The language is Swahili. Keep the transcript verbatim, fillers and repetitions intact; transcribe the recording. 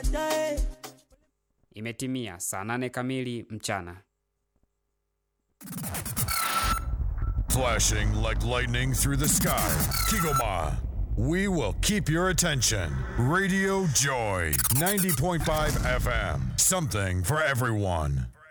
Imetimia saa nane kamili mchana. Flashing like lightning through the sky. Kigoma. We will keep your attention. Radio Joy, ninety point five F M. Something for everyone.